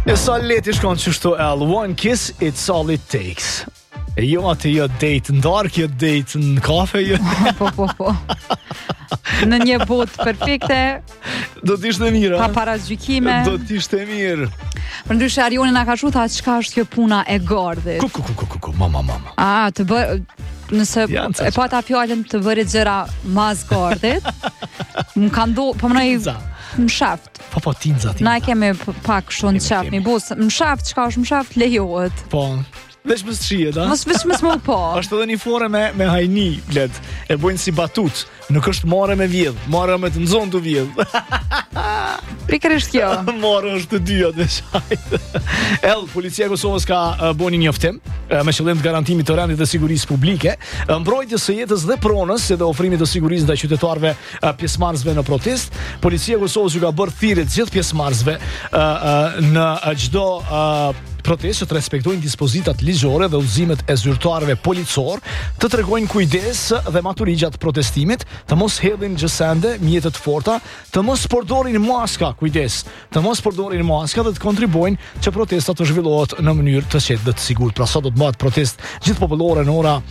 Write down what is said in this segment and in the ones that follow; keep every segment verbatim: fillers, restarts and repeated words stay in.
E sa leti shkon qështu L, one kiss, it's all it takes. E jo atë jo date në dark, jo date në kafe, jo... Po, po, po. Në një botë perfekte, do t'ishte mirë, pa parazgjykime. Do t'ishte mirë. Për ndryshe Arioni na ka thënë tha çka është kjo puna e gardhit. Ku ku ku ku ku mama mama. Ah, të bë nëse e pa ta fjalën të bëri gjëra mas gardhit. Më ka ndo, po më në shaft. Po po tinza tinza. Na e kemi pak kështu në shaft, mi bos, në shaft çka është në shaft lejohet. Po. Veç më së da? Mos veç më së po. Është edhe një fore me, me hajni, bled. E bojnë si batut. Nuk është more me vjedh, more me të nëzon të vjedh. Pikërisht kjo. More është të dyja dhe shajt. El, policia e Kosovës ka uh, bo një njoftim uh, me qëllim të garantimit të rendit dhe sigurisë publike, uh, mbrojtjes së jetës dhe pronës dhe ofrimit të sigurisë ndaj qytetarëve uh, pjesëmarrësve në protest. Policia e Kosovës ju ka bërë thirrje të gjithë pjesëmarrësve uh, uh, në çdo uh, protestë të respektojnë dispozitat ligjore dhe udhëzimet e zyrtarëve policor, të tregojnë kujdes dhe maturi gjatë protestimit, të mos hedhin gjësende, mjete të forta, të mos përdorin maska, kujdes, të mos përdorin maska dhe të kontribuojnë që protesta të zhvillohet në mënyrë të qetë dhe të sigurt. Pra sot do të bëhet protest gjithë popullore në ora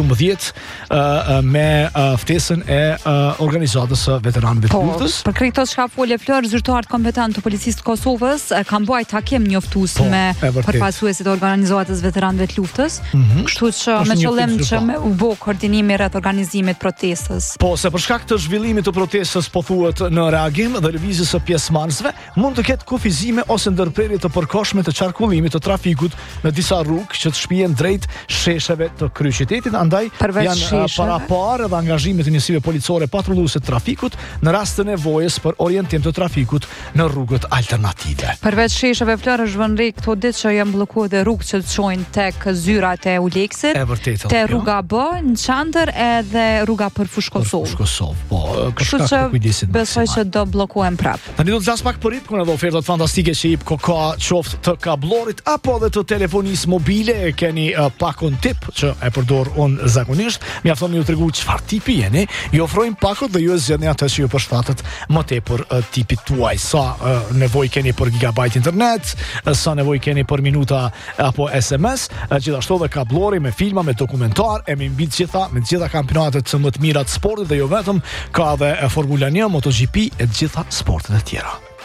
dymbëdhjetë me ftesën e organizatës së veteranëve të luftës. Po, për këtë çka folë Flor, zyrtarët kompetent të policisë të Kosovës kanë bërë takim njoftues me përfaqësuesit e organizatës veteranëve të luftës, mm-hmm. Kështu që me qëllim që me u bë koordinimi rreth organizimit protestës. Po, se për shkak të zhvillimit të protestës po thuhet në reagim dhe lëvizjes së pjesëmarrësve, mund të ketë kufizime ose ndërprerje të përkohshme të qarkullimit të trafikut në disa rrugë që të shpihen drejt shesheve të kryeqytetit, andaj Përveç janë shesheve, para parë dhe angazhimit të njësive policore patrulluese të trafikut në rast të nevojës për orientim të trafikut në rrugët alternative. Përveç shesheve Florë zhvendri këto ditë që janë bllokuar dhe rrugë që çojnë tek zyrat e Uleksit, te rruga B në Qandër edhe rruga për Fushë Kosovë. Fushë Kosovë, po, kështu që besoj që do bllokohen prap. Tani do të flas pak për I P, kur edhe ofertat fantastike që I P ka qoftë të kablorit apo edhe të telefonisë mobile, e keni uh, pakun tip që e përdor unë zakonisht. Mjafton ju tregu çfarë tipi jeni, ju ofrojmë pakut dhe ju e zgjidhni atë që ju përshtatet më tepër uh, tipit tuaj. Sa uh, nevojë keni për gigabajt internet, uh, sa nevojë keni për minuta apo S M S, gjithashtu edhe kablori me filma, me dokumentar, e me mbi të gjitha, me të gjitha kampionatet më të mira të sportit dhe jo vetëm, ka edhe Formula një, MotoGP e të gjitha sportet e tjera.